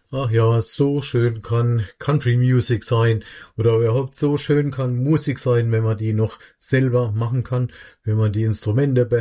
Ach ja, so schön kann Country Music sein oder überhaupt so schön kann Musik sein, wenn man die noch selber machen kann, wenn man die Instrumente